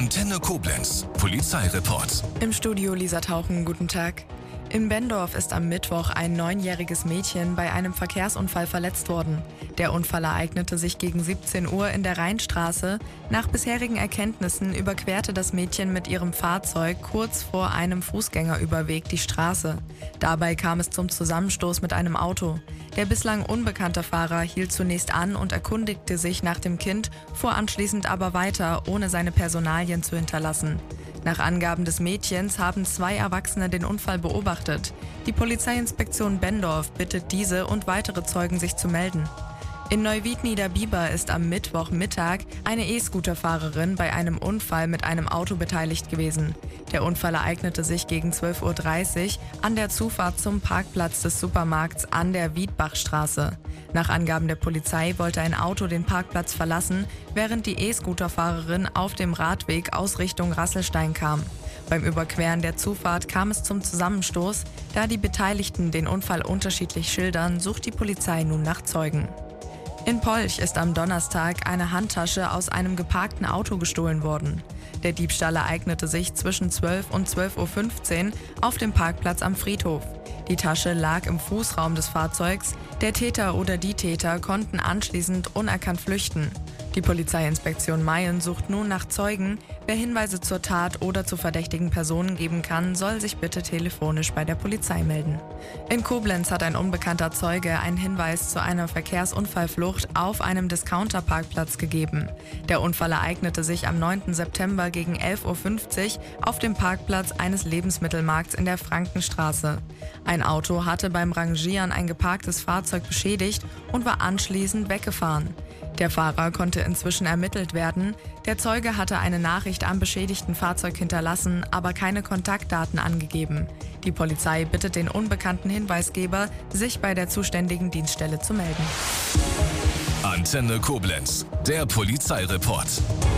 Antenne Koblenz, Polizeireport. Im Studio Lisa Tauchen, guten Tag. In Benndorf ist am Mittwoch ein 9-jähriges Mädchen bei einem Verkehrsunfall verletzt worden. Der Unfall ereignete sich gegen 17 Uhr in der Rheinstraße. Nach bisherigen Erkenntnissen überquerte das Mädchen mit ihrem Fahrzeug kurz vor einem Fußgängerüberweg die Straße. Dabei kam es zum Zusammenstoß mit einem Auto. Der bislang unbekannte Fahrer hielt zunächst an und erkundigte sich nach dem Kind, fuhr anschließend aber weiter, ohne seine Personalien zu hinterlassen. Nach Angaben des Mädchens haben 2 Erwachsene den Unfall beobachtet. Die Polizeiinspektion Benndorf bittet diese und weitere Zeugen, sich zu melden. In Neuwied-Niederbiber ist am Mittwochmittag eine E-Scooter-Fahrerin bei einem Unfall mit einem Auto beteiligt gewesen. Der Unfall ereignete sich gegen 12:30 Uhr an der Zufahrt zum Parkplatz des Supermarkts an der Wiedbachstraße. Nach Angaben der Polizei wollte ein Auto den Parkplatz verlassen, während die E-Scooter-Fahrerin auf dem Radweg aus Richtung Rasselstein kam. Beim Überqueren der Zufahrt kam es zum Zusammenstoß. Da die Beteiligten den Unfall unterschiedlich schildern, sucht die Polizei nun nach Zeugen. In Polch ist am Donnerstag eine Handtasche aus einem geparkten Auto gestohlen worden. Der Diebstahl ereignete sich zwischen 12 und 12:15 Uhr auf dem Parkplatz am Friedhof. Die Tasche lag im Fußraum des Fahrzeugs. Der Täter oder die Täter konnten anschließend unerkannt flüchten. Die Polizeiinspektion Mayen sucht nun nach Zeugen. Wer Hinweise zur Tat oder zu verdächtigen Personen geben kann, soll sich bitte telefonisch bei der Polizei melden. In Koblenz hat ein unbekannter Zeuge einen Hinweis zu einer Verkehrsunfallflucht auf einem Discounter-Parkplatz gegeben. Der Unfall ereignete sich am 9. September gegen 11:50 Uhr auf dem Parkplatz eines Lebensmittelmarkts in der Frankenstraße. Ein Auto hatte beim Rangieren ein geparktes Fahrzeug beschädigt und war anschließend weggefahren. Der Fahrer konnte inzwischen ermittelt werden. Der Zeuge hatte eine Nachricht am beschädigten Fahrzeug hinterlassen, aber keine Kontaktdaten angegeben. Die Polizei bittet den unbekannten Hinweisgeber, sich bei der zuständigen Dienststelle zu melden. Antenne Koblenz, der Polizeireport.